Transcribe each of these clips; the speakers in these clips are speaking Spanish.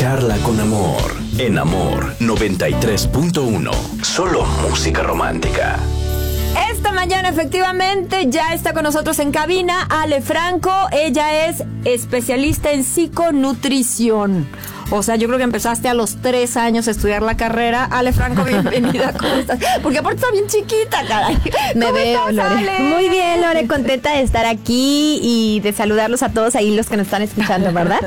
Charla con Amor, en Amor 93.1. Solo música romántica. Esta mañana efectivamente ya está con nosotros en cabina Ale Franco. Ella es especialista en psiconutrición. O sea, yo creo que empezaste a los 3 años a estudiar la carrera. Ale Franco, bienvenida. ¿Cómo estás? Porque aparte está bien chiquita, caray. Me veo, estás, Lore. Ale? Muy bien, Lore, contenta de estar aquí y de saludarlos a todos ahí los que nos están escuchando, ¿verdad?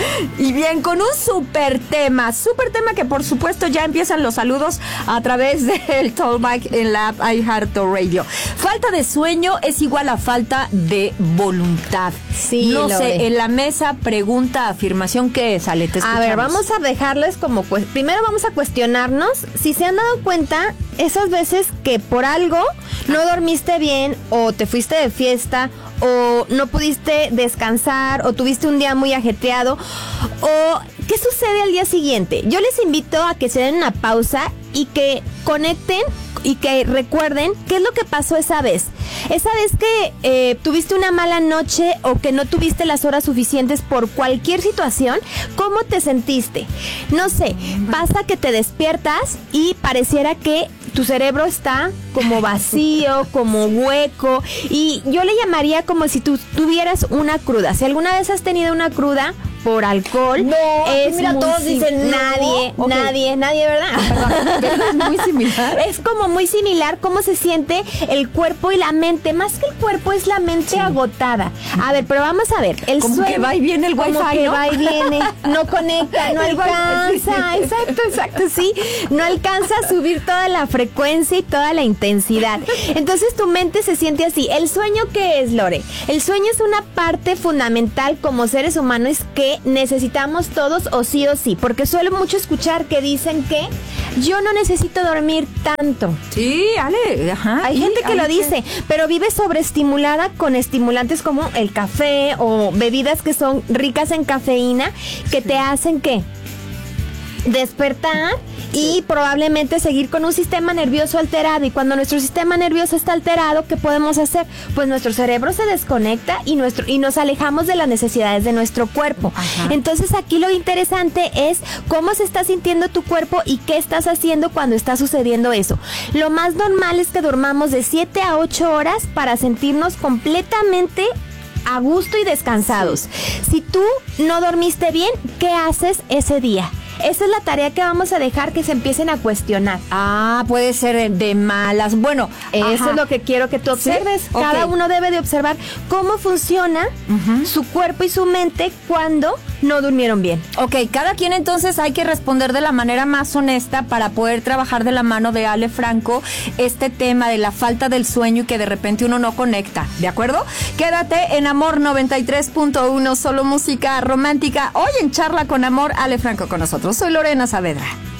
Y bien, con un súper tema que por supuesto ya empiezan los saludos a través del Talkback en la app iHeartRadio. Falta de sueño es igual a falta de voluntad. Sí, no Lore. sé, en la mesa, pregunta, afirmación, ¿qué es, Ale? Te A escuchamos. ver, vamos a dejarles como... primero vamos a cuestionarnos si se han dado cuenta esas veces que por algo no dormiste bien o te fuiste de fiesta o no pudiste descansar o tuviste un día muy ajetreado o qué sucede al día siguiente. Yo les invito a que se den una pausa y que conecten y que recuerden qué es lo que pasó esa vez. Esa vez que tuviste una mala noche o que no tuviste las horas suficientes por cualquier situación, ¿cómo te sentiste? No sé, pasa que te despiertas y pareciera que tu cerebro está como vacío, como hueco, y yo le llamaría como si tú tuvieras una cruda. Si alguna vez has tenido una cruda por alcohol, No, mira, muy todos dicen no. nadie, ¿verdad? Perdón, es muy similar. Es como muy similar cómo se siente el cuerpo y la mente. Más que el cuerpo es la mente agotada. A ver, pero vamos a ver. El Como sueño, que va y viene el como wifi, que ¿no? va y viene, no conecta, no El wifi, alcanza. sí. Exacto, sí. No alcanza a subir toda la frecuencia y toda la intensidad. Entonces tu mente se siente así. ¿El sueño qué es, Lore? El sueño es una parte fundamental como seres humanos que necesitamos todos o sí, porque suelo mucho escuchar que dicen que yo no necesito dormir tanto. Sí, Ale, ajá. Hay gente que lo dice, pero vive sobreestimulada con estimulantes como el café o bebidas que son ricas en cafeína que te hacen ¿qué? Despertar y probablemente seguir con un sistema nervioso alterado. Y cuando nuestro sistema nervioso está alterado, ¿qué podemos hacer? Pues nuestro cerebro se desconecta y nos alejamos de las necesidades de nuestro cuerpo. Ajá. Entonces aquí lo interesante es cómo se está sintiendo tu cuerpo y qué estás haciendo cuando está sucediendo eso. Lo más normal es que dormamos de 7 a 8 horas para sentirnos completamente a gusto y descansados. Si tú no dormiste bien, ¿qué haces ese día? Esa es la tarea que vamos a dejar que se empiecen a cuestionar. Ah, puede ser de malas. Bueno, eso es lo que quiero que tú observes. ¿Sí? Cada Ok. uno debe de observar cómo funciona su cuerpo y su mente cuando no durmieron bien. Ok, cada quien entonces hay que responder de la manera más honesta para poder trabajar de la mano de Ale Franco este tema de la falta del sueño y que de repente uno no conecta, ¿de acuerdo? Quédate en Amor 93.1, solo música romántica. Hoy en Charla con Amor, Ale Franco con nosotros. Soy Lorena Saavedra.